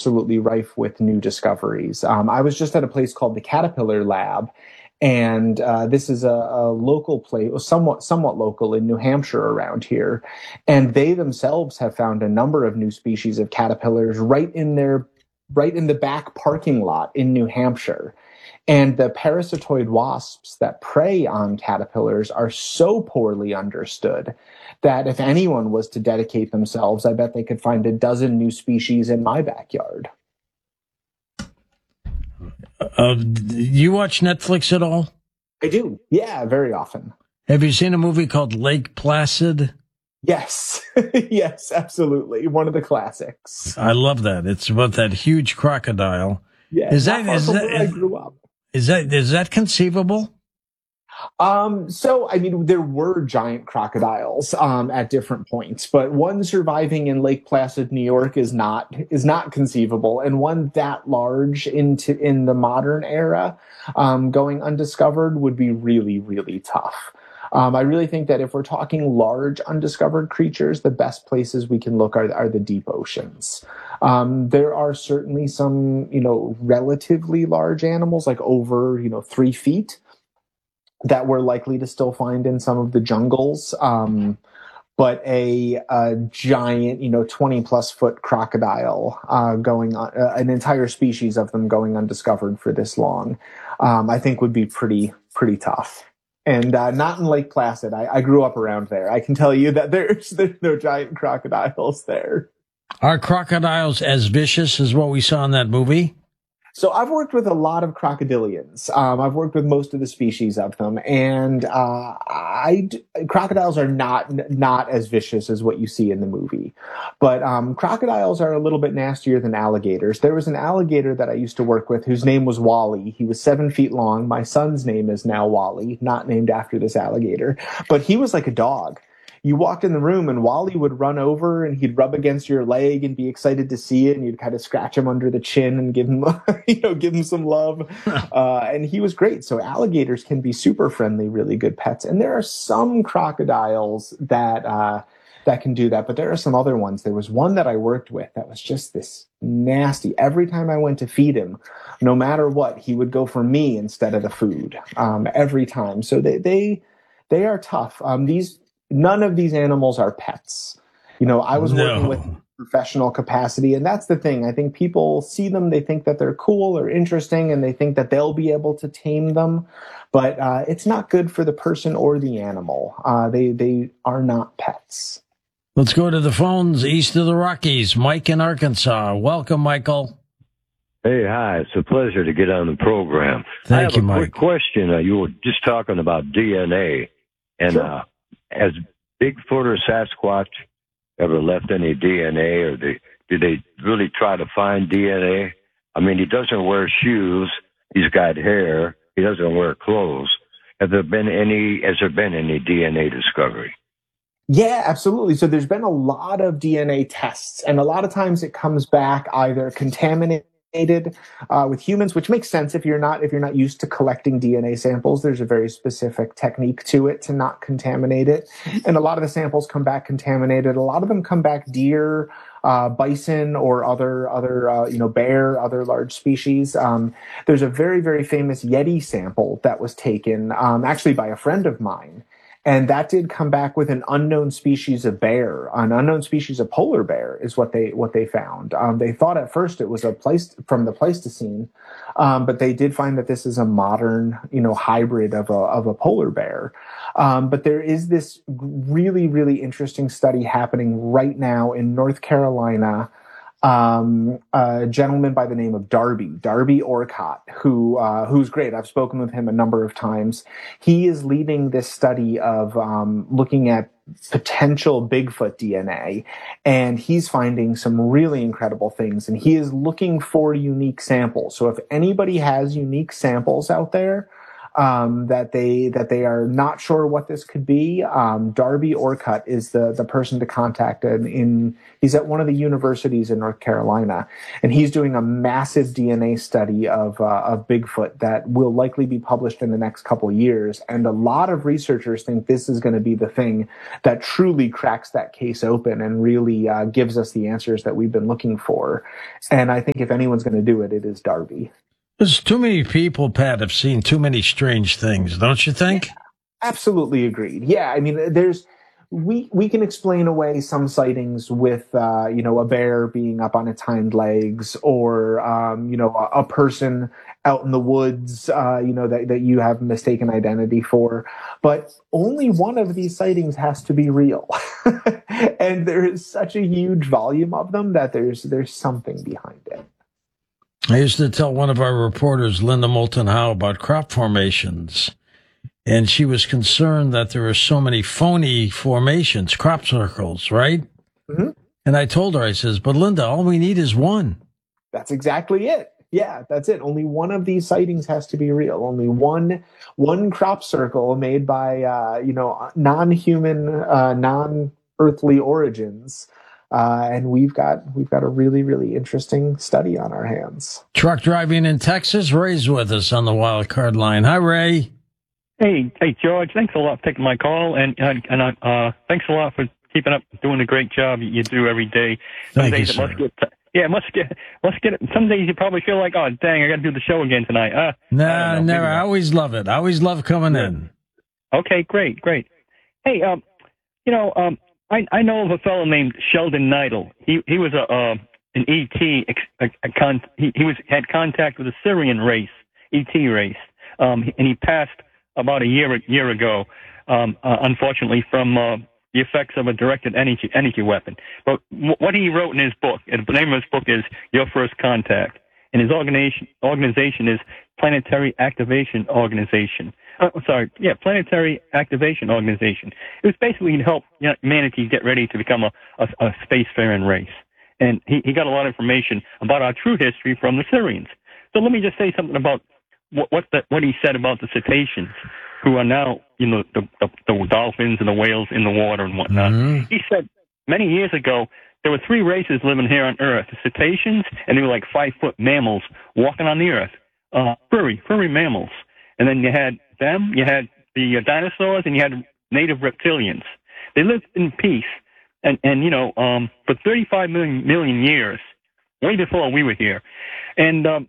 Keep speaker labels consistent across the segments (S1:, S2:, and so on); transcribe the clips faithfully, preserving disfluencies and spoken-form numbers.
S1: absolutely rife with new discoveries. Um, I was just at a place called the Caterpillar Lab, and uh, this is a, a local place, somewhat somewhat local in New Hampshire around here, and they themselves have found a number of new species of caterpillars right in their right in the back parking lot in New Hampshire. And the parasitoid wasps that prey on caterpillars are so poorly understood that if anyone was to dedicate themselves, I bet they could find a dozen new species in my backyard.
S2: Uh, you watch Netflix at all?
S1: I do. Yeah, very often.
S2: Have you seen a movie called Lake Placid?
S1: Yes. Yes, absolutely. One of the classics.
S2: I love that. It's about that huge crocodile.
S1: Yeah,
S2: is that, is that,
S1: where I grew up.
S2: Is that, is that conceivable?
S1: Um, so, I mean, there were giant crocodiles, um, at different points, but one surviving in Lake Placid, New York is not, is not conceivable. And one that large into, in the modern era, um, going undiscovered would be really, really tough. Um, I really think that if we're talking large undiscovered creatures, the best places we can look are, are the deep oceans. Um, there are certainly some, you know, relatively large animals, like over, you know, three feet, that we're likely to still find in some of the jungles. Um, but a, a giant, you know, twenty plus foot crocodile, uh, going on, uh, an entire species of them going undiscovered for this long, um, I think would be pretty, pretty tough. And, uh, not in Lake Placid. I, I grew up around there. I can tell you that there's, there's no giant crocodiles there.
S2: Are crocodiles as vicious as what we saw in that movie?
S1: So I've worked with a lot of crocodilians. Um, I've worked with most of the species of them, and uh, I crocodiles are not not as vicious as what you see in the movie. But um, crocodiles are a little bit nastier than alligators. There was an alligator that I used to work with whose name was Wally. He was seven feet long. My son's name is now Wally, not named after this alligator, but he was like a dog. You walked in the room and Wally would run over and he'd rub against your leg and be excited to see it. And you'd kind of scratch him under the chin and give him, you know, give him some love. Uh, and he was great. So alligators can be super friendly, really good pets. And there are some crocodiles that, uh, that can do that. But there are some other ones. There was one that I worked with that was just this nasty. Every time I went to feed him, no matter what, he would go for me instead of the food, um, every time. So they, they, they are tough. Um, these, None of these animals are pets. You know, I was
S2: no.
S1: working with professional capacity, and that's the thing. I think people see them, they think that they're cool or interesting, and they think that they'll be able to tame them. But uh, it's not good for the person or the animal. Uh, they they are not pets.
S2: Let's go to the phones east of the Rockies. Mike in Arkansas. Welcome, Michael.
S3: Hey, hi. It's a pleasure to get on the program.
S2: Thank
S3: I have
S2: you,
S3: a
S2: Mike.
S3: quick question. Uh, you were just talking about D N A, and
S1: Sure.
S3: uh, has Bigfoot or Sasquatch ever left any D N A, or they, do they really try to find D N A? I mean, he doesn't wear shoes. He's got hair. He doesn't wear clothes. Have there been any? Has there been any D N A discovery?
S1: Yeah, absolutely. So there's been a lot of D N A tests, and a lot of times it comes back either contaminated Uh, with humans, which makes sense if you're not if you're not used to collecting D N A samples. There's a very specific technique to it to not contaminate it, and a lot of the samples come back contaminated. A lot of them come back deer, uh, bison, or other other uh, you know bear, other large species. Um, there's a very very famous Yeti sample that was taken um, actually by a friend of mine. And that did come back with an unknown species of bear, an unknown species of polar bear is what they what they found. Um, they thought at first it was a place from the Pleistocene, um, but they did find that this is a modern, you know, hybrid of a of a polar bear. Um, but there is this really really interesting study happening right now in North Carolina. Um, a gentleman by the name of Darby, Darby Orcott, who, uh, who's great. I've spoken with him a number of times. He is leading this study of, um, looking at potential Bigfoot D N A, and he's finding some really incredible things, and he is looking for unique samples. So if anybody has unique samples out there, um, that they that they are not sure what this could be. Um, Darby Orcutt is the the person to contact, and in he's at one of the universities in North Carolina, and he's doing a massive D N A study of uh, of Bigfoot that will likely be published in the next couple years. And a lot of researchers think this is going to be the thing that truly cracks that case open and really uh, gives us the answers that we've been looking for. And I think if anyone's going to do it, it is Darby.
S2: There's too many people, Pat, have seen too many strange things, don't you think?
S1: Yeah, absolutely agreed. Yeah, I mean, there's we we can explain away some sightings with uh, you know, a bear being up on its hind legs, or um, you know, a, a person out in the woods, uh, you know, that, that you have mistaken identity for. But only one of these sightings has to be real, and there is such a huge volume of them that there's there's something behind it.
S2: I used to tell one of our reporters, Linda Moulton Howe, about crop formations, and she was concerned that there were so many phony formations, crop circles, right?
S1: Mm-hmm.
S2: And I told her, I says, but Linda, all we need is one.
S1: That's exactly it. Yeah, that's it. Only one of these sightings has to be real. Only one one crop circle made by uh, you know, non-human, uh, non-earthly origins. Uh, and we've got we've got a really, really interesting study on our hands.
S2: Truck driving in Texas, Ray's with us on the wild card line. Hi, Ray.
S4: Hey, hey, George. Thanks a lot for taking my call, and uh, and uh, thanks a lot for keeping up, doing a great job you do every day. Some
S2: Thank
S4: days
S2: you,
S4: it must
S2: sir.
S4: get, yeah, it must get, must get. Some days you probably feel like, oh, dang, I got to do the show again tonight. Uh,
S2: Nah,
S4: know,
S2: never.
S4: maybe
S2: I always love it. I always love coming
S4: Yeah.
S2: in.
S4: Okay, great, great. Hey, um, you know, um, I I know of a fellow named Sheldon Neidl. He he was a uh, an E T. A, a con, he he was had contact with a Syrian race, E T race, um, and he passed about a year year ago, um, uh, unfortunately, from uh, the effects of a directed energy energy weapon. But w- what he wrote in his book, and the name of his book is Your First Contact, and his organization organization is Planetary Activation Organization. Uh, sorry, yeah, Planetary Activation Organization. It was basically to help humanity get ready to become a, a, a spacefaring race. And he, he got a lot of information about our true history from the Syrians. So let me just say something about what what, the, what he said about the cetaceans, who are now, you know, the, the, the dolphins and the whales in the water and whatnot.
S2: Mhm.
S4: He said many years ago, there were three races living here on Earth, the cetaceans, and they were like five-foot mammals walking on the Earth, uh, furry, furry mammals. And then you had them, you had the uh, dinosaurs, and you had native reptilians. They lived in peace, and, and you know, um, for thirty-five million, million years, way before we were here. And um,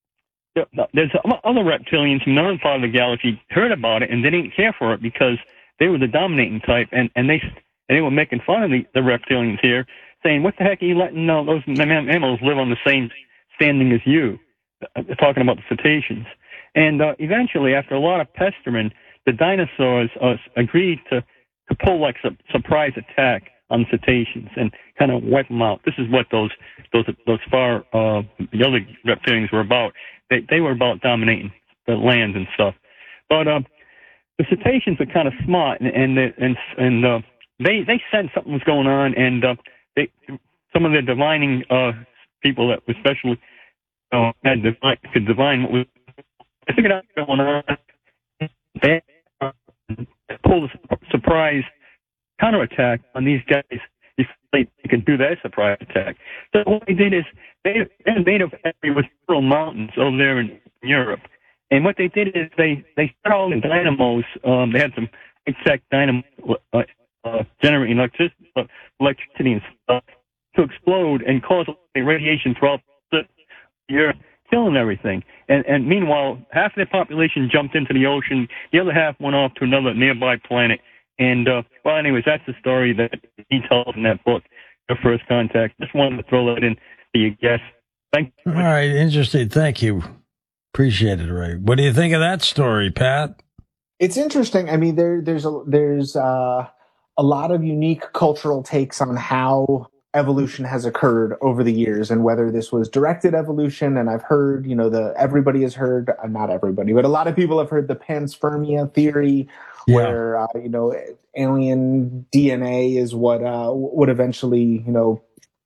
S4: there's other reptilians from another part of the galaxy heard about it, and they didn't care for it because they were the dominating type, and, and they and they were making fun of the, the reptilians here, saying, what the heck are you letting uh, those mammals live on the same standing as you? Uh, talking about the cetaceans. And uh, eventually, after a lot of pestering, the dinosaurs uh, agreed to, to pull like a surprise attack on cetaceans and kind of wipe them out. This is what those those those far uh, the other reptilians were about. They they were about dominating the land and stuff. But uh, the cetaceans are kind of smart, and and and, and uh, they they sensed something was going on, and uh, they some of the divining uh, people that were specially uh, had divine, could divine what was. They figured out what's going on. They uh, pulled a surprise counterattack on these guys before they could do their surprise attack. So what they did is they their native area was several mountains over there in Europe, and what they did is they they set all the dynamos. Um, they had some high-tech dynamo uh, uh, generating electricity, uh, electricity and stuff to explode and cause radiation throughout the Europe, killing everything. And, and meanwhile, half of the population jumped into the ocean. The other half went off to another nearby planet. And, uh, well, anyways, that's the story that he tells in that book, Your First Contact. Just wanted to throw that in to you guess. Thank you.
S2: All right, interesting. Thank you. Appreciate it, Ray. What do you think of that story, Pat?
S1: It's interesting. I mean, there there's a there's uh, a lot of unique cultural takes on how evolution has occurred over the years and whether this was directed evolution. And I've heard, you know, the everybody has heard, uh, not everybody, but a lot of people have heard the panspermia theory,
S2: Yeah.
S1: where uh, you know, alien D N A is what uh, would eventually, you know,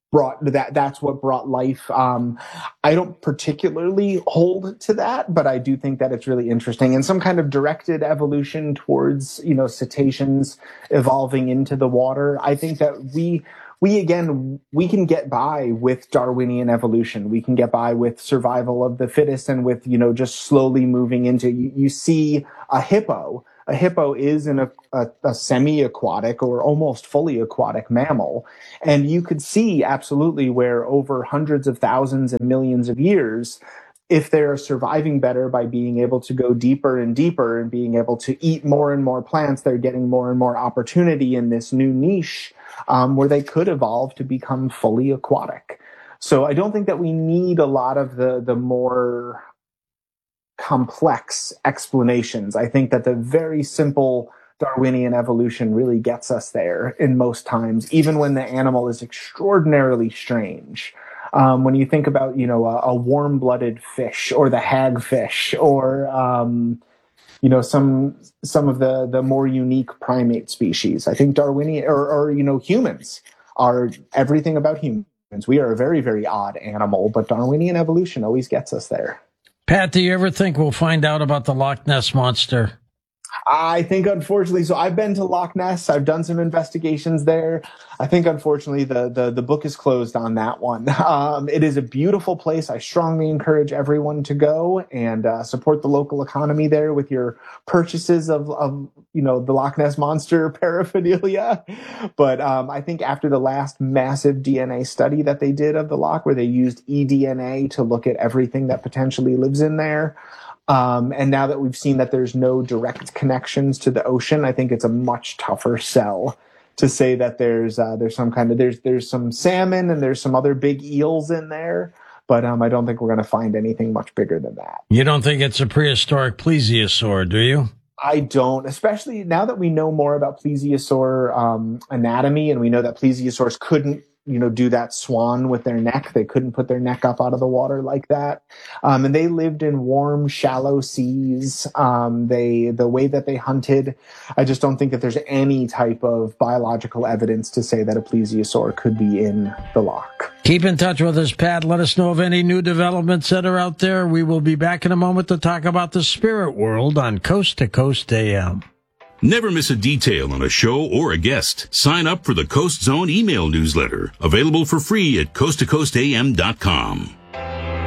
S1: brought that that's what brought life. Um, I don't particularly hold to that, but I do think that it's really interesting, and some kind of directed evolution towards, you know, cetaceans evolving into the water. I think that we we again we can get by with Darwinian evolution. We can get by with survival of the fittest, and with, you know, just slowly moving into, you, you see a hippo. A hippo is an, a, a, a semi-aquatic or almost fully aquatic mammal. And you could see absolutely where over hundreds of thousands and millions of years, if they're surviving better by being able to go deeper and deeper and being able to eat more and more plants, they're getting more and more opportunity in this new niche um, where they could evolve to become fully aquatic. So I don't think that we need a lot of the, the more complex explanations. I think that the very simple Darwinian evolution really gets us there in most times, even when the animal is extraordinarily strange. Um, when you think about, you know, a, a warm-blooded fish or the hagfish or, um, you know, some some of the, the more unique primate species, I think Darwinian or, or, you know, humans are everything about humans. We are a very, very odd animal, but Darwinian evolution always gets us there.
S2: Pat, do you ever think we'll find out about the Loch Ness Monster?
S1: I think, unfortunately, so I've been to Loch Ness. I've done some investigations there. I think, unfortunately, the the, the book is closed on that one. Um, it is a beautiful place. I strongly encourage everyone to go and uh, support the local economy there with your purchases of, of you know, the Loch Ness Monster paraphernalia. But um, I think after the last massive D N A study that they did of the Loch, where they used eDNA to look at everything that potentially lives in there, Um, and now that we've seen that there's no direct connections to the ocean, I think it's a much tougher sell to say that there's uh, there's some kind of there's there's some salmon and there's some other big eels in there, but um, I don't think we're going to find anything much bigger than that.
S2: You don't think it's a prehistoric plesiosaur, do you?
S1: I don't, especially now that we know more about plesiosaur um, anatomy, and we know that plesiosaurs couldn't, you know, do that swan with their neck. They couldn't put their neck up out of the water like that. Um, and they lived in warm, shallow seas. Um, they, the way that they hunted, I just don't think that there's any type of biological evidence to say that a plesiosaur could be in the loch.
S2: Keep in touch with us, Pat. Let us know of any new developments that are out there. We will be back in a moment to talk about the spirit world on Coast to Coast A M.
S5: Never miss a detail on a show or a guest. Sign up for the Coast Zone email newsletter, available for free at coast to coast a m dot com.